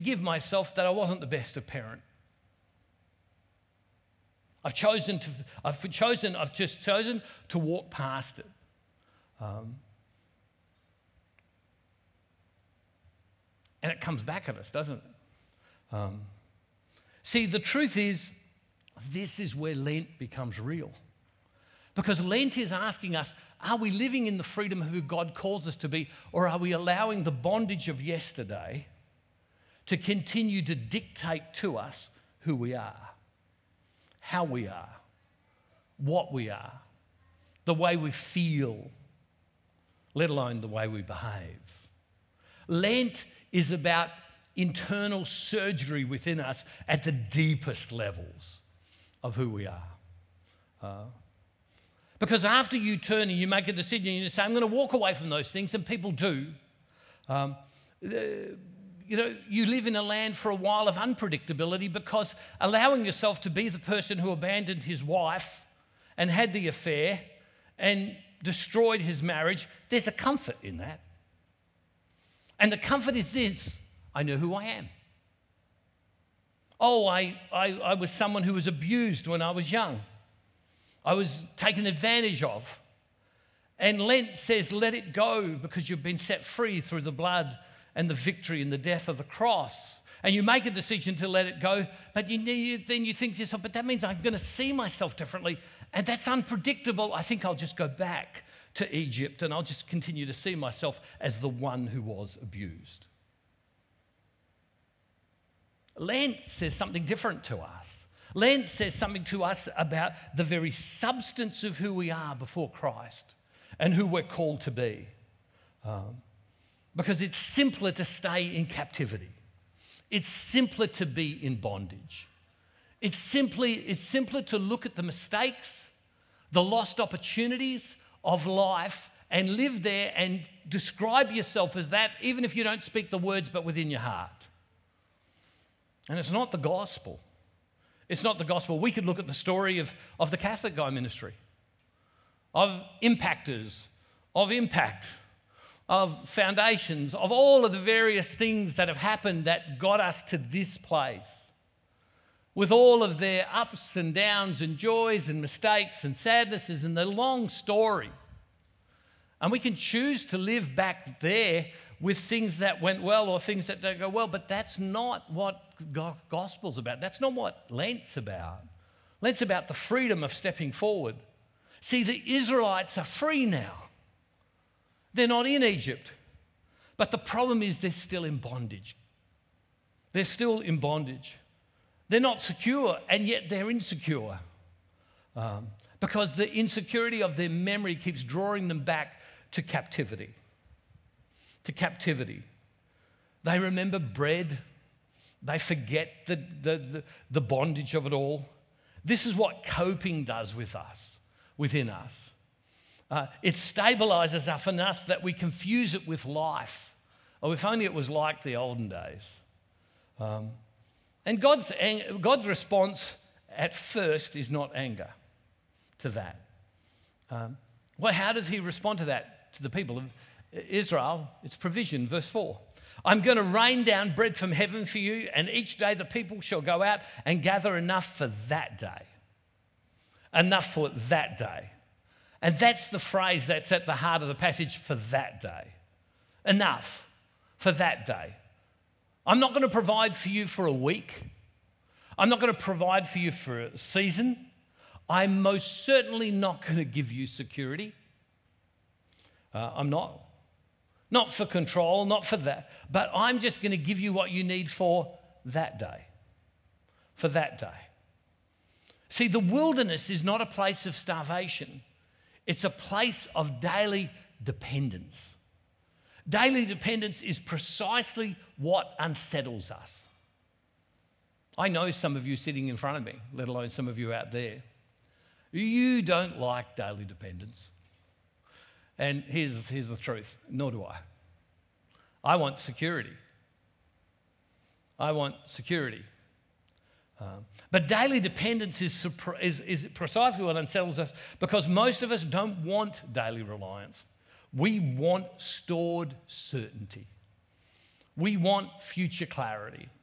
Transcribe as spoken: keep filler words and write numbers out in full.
forgive myself that I wasn't the best of parent. I've chosen to, I've chosen, I've just chosen to walk past it. Um, and it comes back at us, doesn't it? Um, see, the truth is, this is where Lent becomes real. Because Lent is asking us, are we living in the freedom of who God calls us to be, or are we allowing the bondage of yesterday to continue to dictate to us who we are, how we are, what we are, the way we feel, let alone the way we behave? Lent is about internal surgery within us at the deepest levels of who we are. Uh, because after you turn and you make a decision and you say, I'm going to walk away from those things, and people do, um, uh, you know, you live in a land for a while of unpredictability, because allowing yourself to be the person who abandoned his wife and had the affair and destroyed his marriage, there's a comfort in that. And the comfort is this: I know who I am. Oh, I, I, I was someone who was abused when I was young. I was taken advantage of. And Lent says, let it go, because you've been set free through the blood and the victory and the death of the cross. And you make a decision to let it go, but you, you, then you think to yourself, but that means I'm going to see myself differently, and that's unpredictable. I think I'll just go back to Egypt and I'll just continue to see myself as the one who was abused. Lent says something different to us. Lent says something to us about the very substance of who we are before Christ and who we're called to be. Um, because it's simpler to stay in captivity. It's simpler to be in bondage. It's simply, it's simpler to look at the mistakes, the lost opportunities of life, and live there and describe yourself as that, even if you don't speak the words, but within your heart. And it's not the gospel. It's not the gospel. We could look at the story of, of the Catholic Guy ministry, of impactors, of impact, of foundations, of all of the various things that have happened that got us to this place, with all of their ups and downs and joys and mistakes and sadnesses and the long story. And we can choose to live back there with things that went well or things that don't go well, but that's not what gospel's about. That's not what Lent's about. Lent's about the freedom of stepping forward. See, the Israelites are free now. They're not in Egypt. But the problem is they're still in bondage. They're still in bondage. They're not secure, and yet they're insecure. Um, because the insecurity of their memory keeps drawing them back to captivity. To captivity. They remember bread. They forget the, the, the, the bondage of it all. This is what coping does with us, within us. Uh, it stabilizes us enough that we confuse it with life. Oh, if only it was like the olden days. Um, and God's, God's response at first is not anger to that. Um, well, how does he respond to that, to the people of Israel? It's provision, verse four. I'm going to rain down bread from heaven for you, and each day the people shall go out and gather enough for that day. Enough for that day. And that's the phrase that's at the heart of the passage, for that day. Enough for that day. I'm not going to provide for you for a week. I'm not going to provide for you for a season. I'm most certainly not going to give you security. Uh, I'm not. Not for control, not for that. But I'm just going to give you what you need for that day. For that day. See, the wilderness is not a place of starvation. It's a place of daily dependence. Daily dependence is precisely what unsettles us. I know some of you sitting in front of me, let alone some of you out there. You don't like daily dependence. And here's, here's the truth, nor do I. I want security. I want security. Um, but daily dependence is, is, is precisely what unsettles us, because most of us don't want daily reliance. We want stored certainty. We want future clarity.